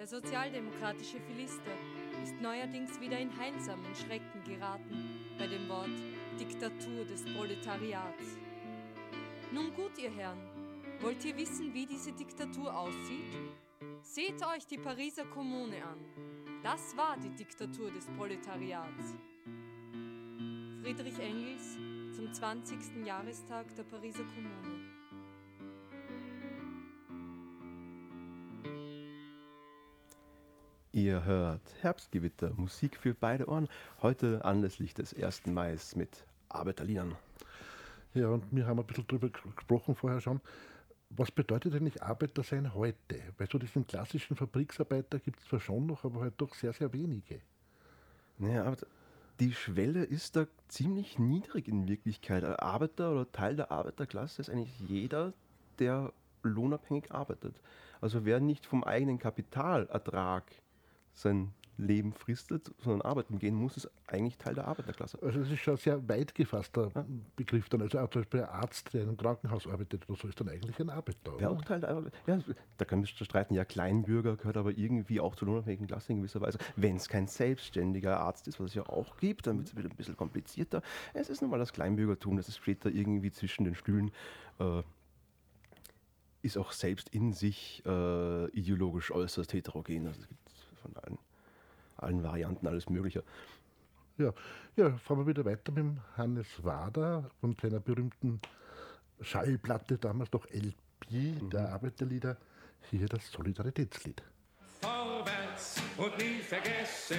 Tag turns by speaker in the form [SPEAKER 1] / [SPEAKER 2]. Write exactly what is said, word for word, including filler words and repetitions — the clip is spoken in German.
[SPEAKER 1] sozialdemokratische Philister ist neuerdings wieder in heilsamen Schrecken geraten bei dem Wort Diktatur des Proletariats. Nun gut, ihr Herren, wollt ihr wissen, wie diese Diktatur aussieht? Seht euch die Pariser Kommune an. Das war die Diktatur des Proletariats. Friedrich Engels zum zwanzigsten Jahrestag der Pariser Kommune.
[SPEAKER 2] Ihr hört Herbstgewitter, Musik für beide Ohren. Heute anlässlich des ersten Mai mit Arbeiterliedern.
[SPEAKER 3] Ja, und wir haben ein bisschen drüber gesprochen vorher schon. Was bedeutet eigentlich Arbeiter sein heute? Weil so diesen klassischen Fabriksarbeiter gibt es zwar schon noch, aber halt doch sehr, sehr wenige.
[SPEAKER 2] Naja, aber die Schwelle ist da ziemlich niedrig in Wirklichkeit. Ein Arbeiter oder Teil der Arbeiterklasse ist eigentlich jeder, der lohnabhängig arbeitet. Also wer nicht vom eigenen Kapitalertrag sein Leben fristet, sondern arbeiten gehen muss, ist eigentlich Teil der Arbeiterklasse.
[SPEAKER 3] Also das ist schon ein sehr weit gefasster ja. Begriff dann. Also auch zum Beispiel ein Arzt, der in einem Krankenhaus arbeitet oder so, ist dann eigentlich ein Arbeiter.
[SPEAKER 2] Wäre auch Teil der Arbeiterklasse. Ja, da kann man streiten, ja, Kleinbürger gehört aber irgendwie auch zur lohnabhängigen Klasse in gewisser Weise. Wenn es kein selbstständiger Arzt ist, was es ja auch gibt, dann wird es wieder ein bisschen komplizierter. Es ist nun mal das Kleinbürgertum, das steht da irgendwie zwischen den Stühlen. Äh, ist auch selbst in sich äh, ideologisch äußerst heterogen. Also es gibt von allen, allen Varianten alles Mögliche.
[SPEAKER 3] Ja, ja, fahren wir wieder weiter mit dem Hannes Wader von seiner berühmten Schallplatte, damals noch L P, mhm. der Arbeiterlieder. Hier das Solidaritätslied.
[SPEAKER 4] Vorwärts und nie vergessen,